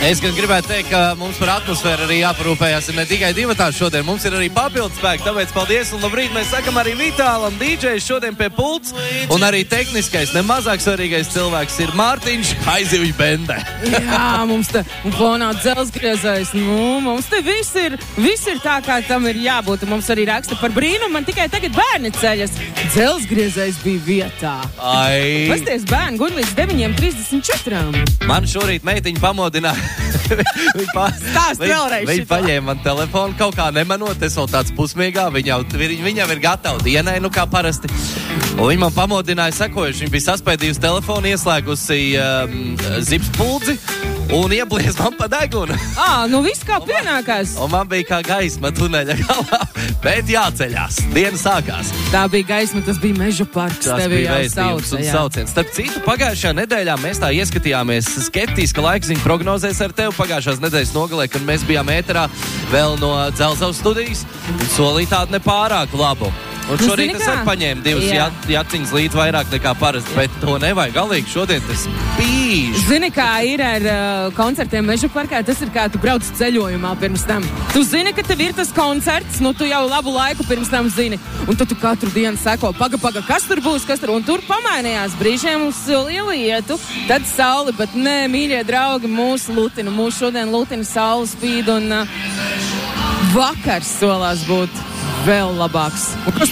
Es gan gribētu teikt, ka mums par atmosfēru arī jāparūpējās ne tikai divatās šodien, mums ir arī papildus spēki, tāpēc paldies un labrīt. Mēs sakam arī Vitālam, DJs šodien pie pults, un arī tehniskais, nemazāk svarīgais cilvēks ir Mārtiņš Aizivju Bende. Jā, mums te fonā dzelsgriezais, mums te viss ir tā, kā tam ir jābūt. Mums arī raksta par brīnumu, man tikai tagad bērni ceļas. Dzelsgriezais bija vietā. Ai. Pasties, bērni guļ līdz 9:34. Man šorīt meitiņa pamodināja. Viņa paņēma man telefonu, kaut kā nemanot, es vēl tāds pusmiegā, viņa ir gatava dienai, nu kā parasti. Un viņa man pamodināja sekojuši, viņa bija saspēdījusi telefonu, ieslēgusi zipspuldzi un ieblies man pa degunu. Nu viss kā pienākās. Un man bija kā gaisma tuneļa galā, bet jāceļās, diena sākās. Tā bija gaisma, tas bija meža parks. Tas bija vēstījums un sauciens. Starp citu, pagājušajā nedēļā mēs tā ieskatījāmies skeptiski laikziņu prognozēs ar tevi pagājušās nedēļas nogalē, kad mēs bijām ēterā vēl no Dzelzavas studijas un solīja tādu nepārāk labu. Un šorīt es arī paņēmu divas jaciņas līdz vairāk nekā parasti, bet to nevajag galīgi. Šodien tas pīž. Zini, kā ir ar koncertiem meža parkā, tas ir kā tu brauc ceļojumā pirms tam. Tu zini, ka tev ir tas koncerts, tu jau labu laiku pirms tam zini. Un tad tu katru dienu seko, paga, kas tur būs, un tur pamainījās brīžiem uz lielu ietu, tad sauli, bet nē, mīļie draugi, mūsu šodien lutina saule spīd un vakars solās būt vēl labāks.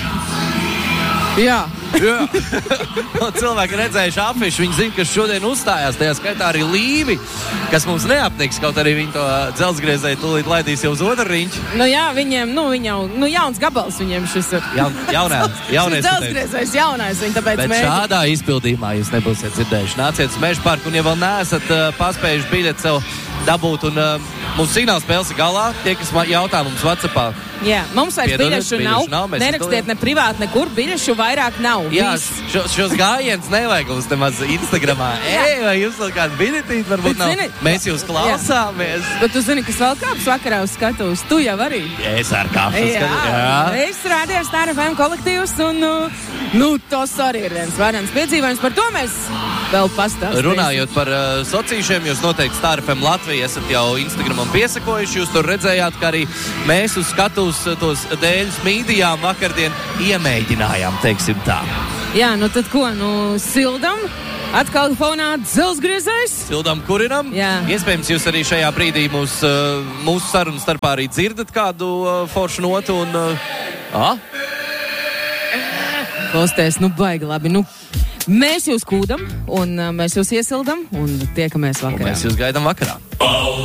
Jā. Cilvēki redzējuši afišu, viņi zina, kas šodien uzstājās, tajā skaitā arī Līvi, kas mums neapniks, kaut arī viņi to dzelsgriezēju tūlīt laidīs jau uz otru riņķi. Viņiem, jauns gabals viņiem šis ir. Jaunais dzelsgriezējs jaunais, viņi tāpēc bet mēģina. Šādā izpildījumā jūs nebūsiet dzirdējuši. Nāciet uz Meža parku, un ja vēl neesat paspējuši biļeti sev dabūt, un mūsu signāla spēles ir galā, tie, kas jautā mums WhatsAppā. Jā, mums vairs biļešu nav. Nerakstiet ne privāti nekur, biļešu vairāk nav. Jā, šos gājienus nevajag mums nemaz Instagramā. Vai jūs vēl kādu biļetīti varbūt nav? Mēs jūs klausāmies. Bet tu zini, kas vēl kāps vakarā uz skatuves? Tu jau arī. Es ar kāpu skatu. Es rādīju Star FM kolektīvus un tos arī ir viens varens piedzīvojums. Par to mēs vēl pastāstīsim. Runājot par sociīšiem, jūs noteikti Star FM Latviju esat jau Instagramam piesakojuši. Jūs tur redzējāt, ka arī mēs uz skatuves tos dēļus mīdījām vakardien iemēģinājām, teiksim tā. Jā, tad ko? Sildam, atkal fonā dzelsgriezējs. Sildam kurinam. Jā. Iespējams, jūs arī šajā brīdī mūsu sarunu starpā arī dzirdat kādu foršu notu un... Klausties, baigi labi. Mēs jūs kūdam un mēs jūs iesildam un tiekamies vakarā. Un mēs jūs gaidām vakarā.